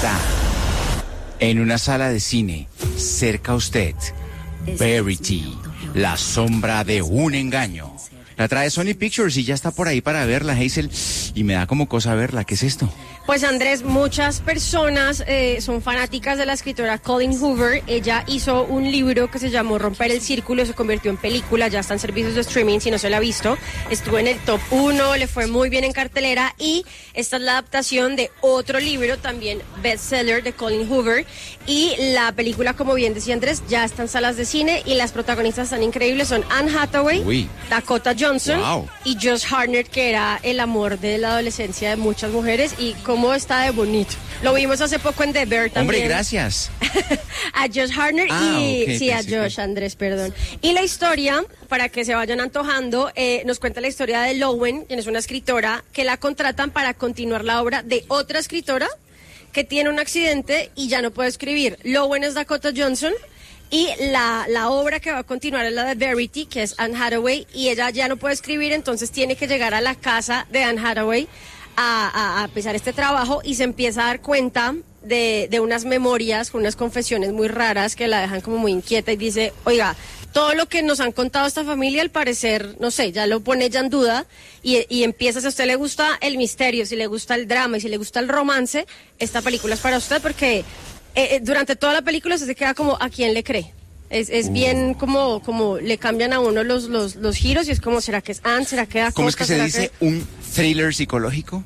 está en una sala de cine cerca a usted. Verity, la sombra de un engaño. La trae Sony Pictures y ya está por ahí para verla, Hazel. Y me da como cosa verla. ¿Qué es esto? Pues Andrés, muchas personas son fanáticas de la escritora Colleen Hoover. Ella hizo un libro que se llamó Romper el Círculo, se convirtió en película, ya está en servicios de streaming, si no se la ha visto. Estuvo en el top 1, le fue muy bien en cartelera y esta es la adaptación de otro libro, también bestseller de Colleen Hoover. Y la película, como bien decía Andrés, ya está en salas de cine y las protagonistas están increíbles, son Anne Hathaway, Dakota Johnson y Josh Hartnett, que era el amor de la adolescencia de muchas mujeres, y cómo está de bonito. Lo vimos hace poco en The Bear también. Hombre, gracias. A Josh Hartnett a Josh, Andrés, perdón. Y la historia, para que se vayan antojando, nos cuenta la historia de Lowen, quien es una escritora, que la contratan para continuar la obra de otra escritora que tiene un accidente y ya no puede escribir. Lowen es Dakota Johnson. Y la obra que va a continuar es la de Verity, que es Anne Hathaway, y ella ya no puede escribir, entonces tiene que llegar a la casa de Anne Hathaway a empezar este trabajo, y se empieza a dar cuenta de unas memorias, unas confesiones muy raras que la dejan como muy inquieta, y dice, oiga, todo lo que nos han contado esta familia, al parecer, no sé, ya lo pone ella en duda, y empieza, si a usted le gusta el misterio, si le gusta el drama y si le gusta el romance, esta película es para usted, porque durante toda la película se queda como, ¿a quién le cree? Es bien como le cambian a uno los giros, y es como, ¿será que es Anne? ¿Será que Dakota? ¿Cómo es que se dice? ¿Un thriller psicológico?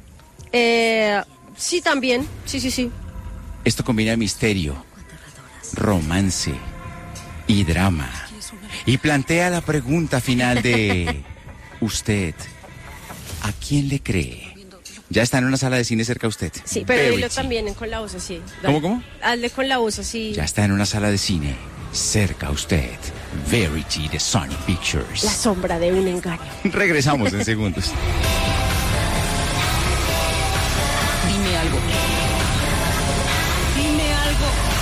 Sí, también. Sí. Esto combina misterio, romance y drama. Y plantea la pregunta final de usted, ¿a quién le cree? Ya está en una sala de cine cerca a usted. Sí, pero dilo también con la voz así. ¿Cómo? Hazle con la voz así. Ya está en una sala de cine cerca a usted. Verity de Sony Pictures. La sombra de un engaño. Regresamos en segundos. Dime algo. Dime algo.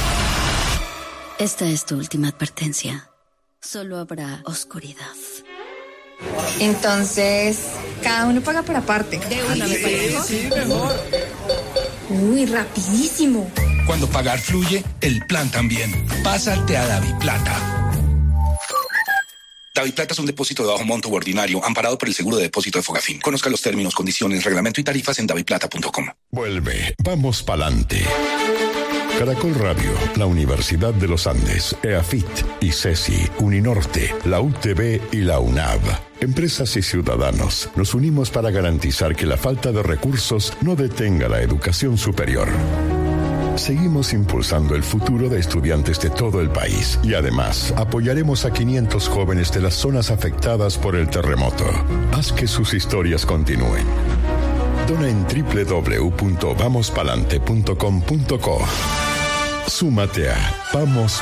Esta es tu última advertencia. Solo habrá oscuridad. Entonces, cada uno paga por aparte. De una, me parece. Sí, mejor. Uy, rapidísimo. Cuando pagar fluye, el plan también. Pásate a DaviPlata. DaviPlata es un depósito de bajo monto u ordinario, amparado por el seguro de depósito de Fogafín. Conozca los términos, condiciones, reglamento y tarifas en daviplata.com. Vuelve, vamos pa'lante. Caracol Radio, la Universidad de los Andes, EAFIT, ICESI, Uninorte, la UTB y la UNAV. Empresas y ciudadanos, nos unimos para garantizar que la falta de recursos no detenga la educación superior. Seguimos impulsando el futuro de estudiantes de todo el país y además apoyaremos a 500 jóvenes de las zonas afectadas por el terremoto. Haz que sus historias continúen. Dona en www.vamospalante.com.co. Súmate a Vamos